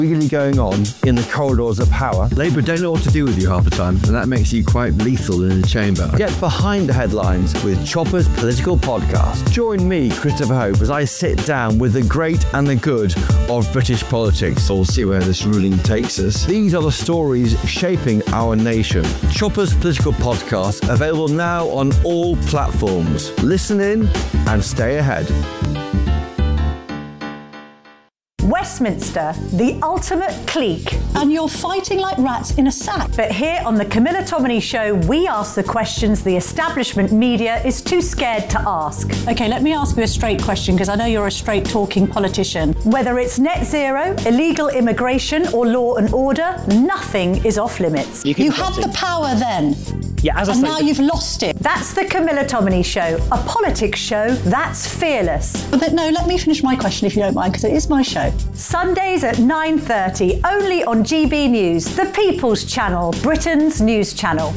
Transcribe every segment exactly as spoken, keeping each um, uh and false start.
really going on in the corridors of power. Labour don't know what to do with you half the time, and that makes you quite lethal in the chamber. Get behind the headlines with Chopper's Political Podcast. Join me, Christopher Hope, as I sit down with the great and the good of British politics. We'll see where this ruling takes us. These are the stories shaping our nation. Chopper's Political Podcast, available now on all platforms. Listen in and stay ahead. Westminster, the ultimate clique. And you're fighting like rats in a sack. But here on the Camilla Tominey Show, we ask the questions the establishment media is too scared to ask. OK, let me ask you a straight question, because I know you're a straight-talking politician. Whether it's net zero, illegal immigration or law and order, nothing is off limits. You, you had the power then. Yeah, as I and say, now you've lost it. That's the Camilla Tominey Show, a politics show that's fearless. But no, let me finish my question if you don't mind, because it is my show. Sundays at nine thirty, only on G B News, the People's Channel, Britain's news channel.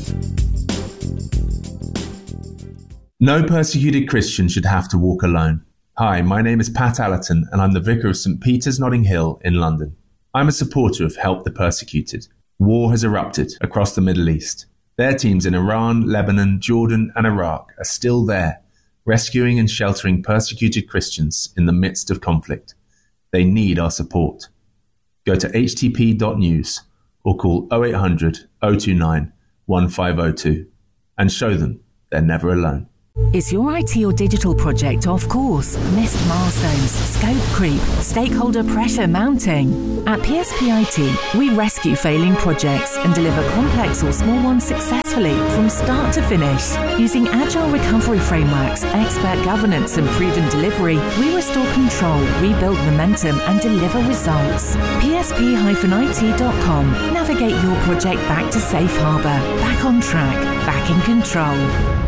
No persecuted Christian should have to walk alone. Hi, my name is Pat Allerton, and I'm the Vicar of St Peter's Notting Hill in London. I'm a supporter of Help the Persecuted. War has erupted across the Middle East. Their teams in Iran, Lebanon, Jordan and Iraq are still there, rescuing and sheltering persecuted Christians in the midst of conflict. They need our support. Go to h t p dot news or call oh eight hundred, oh two nine, one five oh two and show them they're never alone. Is your I T or digital project off course? Missed milestones, scope creep, stakeholder pressure mounting? At P S P I T, we rescue failing projects and deliver complex or small ones successfully from start to finish. Using agile recovery frameworks, expert governance and proven delivery, we restore control, rebuild momentum and deliver results. P S P I T dot com. Navigate your project back to safe harbour, back on track, back in control.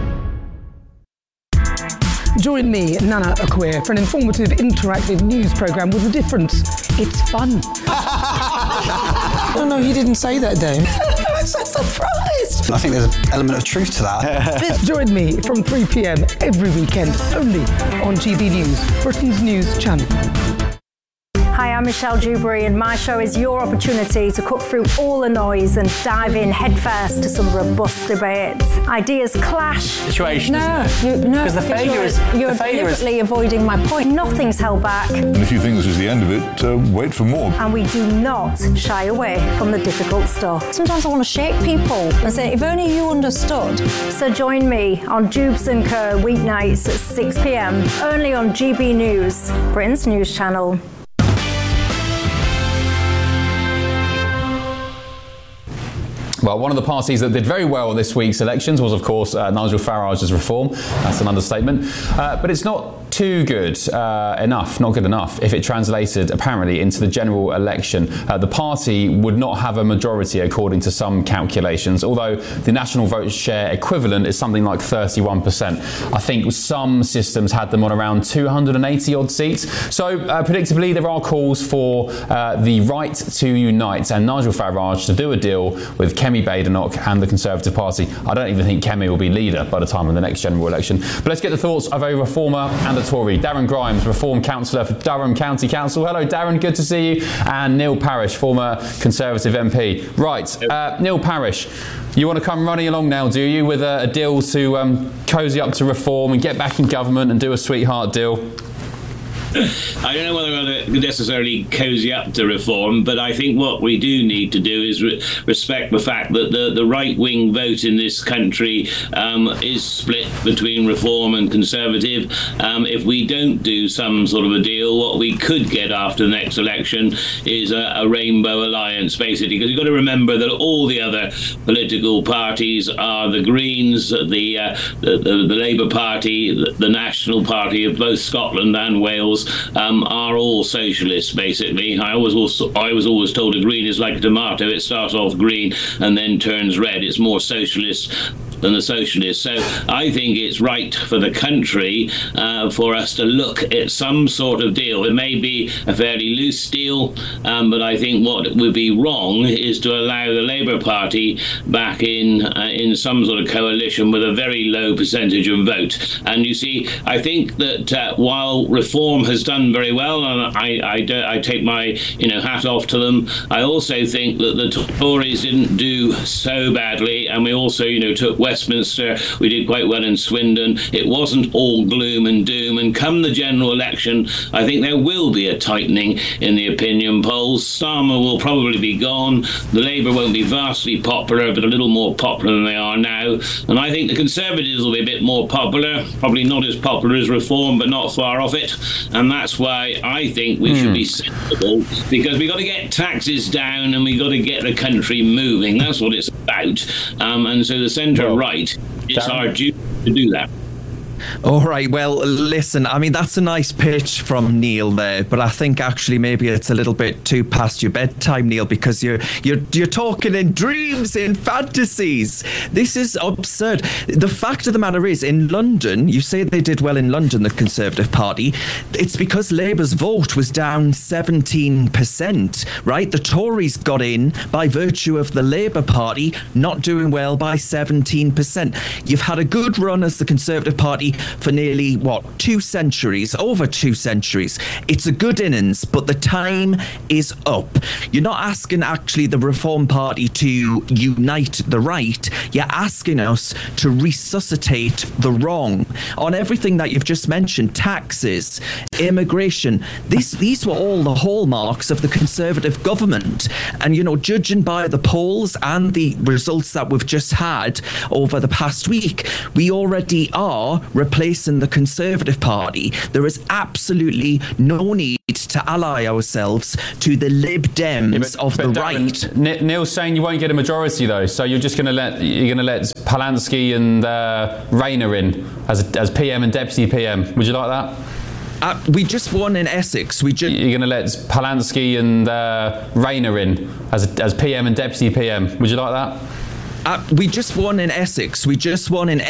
Join me, Nana Akua, for an informative, interactive news programme with a difference. It's fun. No, no, he didn't say that, Dave. I'm so surprised. I think there's an element of truth to that. Join me from three p.m. every weekend, only on G B News, Britain's news channel. Hi, I'm Michelle Dewberry, and my show is your opportunity to cut through all the noise and dive in headfirst to some robust debates. Ideas clash. Situation, no, isn't it? You, no, because the failure you're, is you're the failure deliberately is... avoiding my point. Nothing's held back. And if you think this is the end of it, uh, wait for more. And we do not shy away from the difficult stuff. Sometimes I want to shake people and say, if only you understood. So join me on Jubes and Co weeknights at six p.m. only on G B News, Britain's news channel. Well, one of the parties that did very well this week's elections was, of course, uh, Nigel Farage's Reform. That's an understatement. Uh, but it's not too good uh, enough, not good enough, if it translated, apparently, into the general election. Uh, the party would not have a majority, according to some calculations, although the national vote share equivalent is something like thirty-one percent. I think some systems had them on around two hundred eighty odd seats. So, uh, predictably, there are calls for uh, the right to unite and Nigel Farage to do a deal with Kemi Badenoch and the Conservative Party. I don't even think Kemi will be leader by the time of the next general election. But let's get the thoughts of a reformer and a Tory. Darren Grimes, Reform Councillor for Durham County Council. Hello, Darren, good to see you. And Neil Parish, former Conservative M P. Right, uh, Neil Parish, you want to come running along now, do you, with a, a deal to um, cosy up to Reform and get back in government and do a sweetheart deal? I don't know whether I'm going to necessarily cosy up to Reform, but I think what we do need to do is re- respect the fact that the, the right-wing vote in this country um, is split between Reform and Conservative. Um, if we don't do some sort of a deal, what we could get after the next election is a, a rainbow alliance, basically, because you've got to remember that all the other political parties are the Greens, the, uh, the, the, the Labour Party, the, the National Party of both Scotland and Wales, Um, are all socialists, basically. I always, also, I was always told a green is like a tomato. It starts off green and then turns red. It's more socialist than the socialists. So I think it's right for the country uh, for us to look at some sort of deal. It may be a fairly loose deal, um, but I think what would be wrong is to allow the Labour Party back in uh, in some sort of coalition with a very low percentage of vote. And you see, I think that uh, while Reform has done very well, and I, I, do, I take my you know hat off to them, I also think that the Tories didn't do so badly, and we also you know took Westminster. We did quite well in Swindon. It wasn't all gloom and doom. And come the general election, I think there will be a tightening in the opinion polls. Starmer will probably be gone. The Labour won't be vastly popular, but a little more popular than they are now. And I think the Conservatives will be a bit more popular, probably not as popular as Reform, but not far off it. And that's why I think we mm. should be sensible, because we've got to get taxes down and we've got to get the country moving. That's what it's about. Um, and so the centre-right, it's our duty to do that. All right, well, listen, I mean, that's a nice pitch from Neil there, but I think actually maybe it's a little bit too past your bedtime, Neil, because you're you're you're talking in dreams, in fantasies. This is absurd. The fact of the matter is, in London, you say they did well in London, the Conservative Party, it's because Labour's vote was down seventeen percent, right? The Tories got in by virtue of the Labour Party not doing well by seventeen percent. You've had a good run as the Conservative Party for nearly, what, two centuries, over two centuries. It's a good innings, but the time is up. You're not asking actually the Reform Party to unite the right. You're asking us to resuscitate the wrong. On everything that you've just mentioned, taxes, immigration, this, these were all the hallmarks of the Conservative government. And, you know, judging by the polls and the results that we've just had over the past week, we already are replacing the Conservative Party. There is absolutely no need to ally ourselves to the Lib Dems yeah, but, of but the Darren, right. Neil's saying you won't get a majority though, so you're just going to let you're going to let Polanski and uh, Rayner in as as P M and Deputy P M. Would you like that? Uh, we just won in Essex. We just you're going to let Polanski and uh, Rayner in as as P M and Deputy P M. Would you like that? Uh, we just won in Essex. We just won in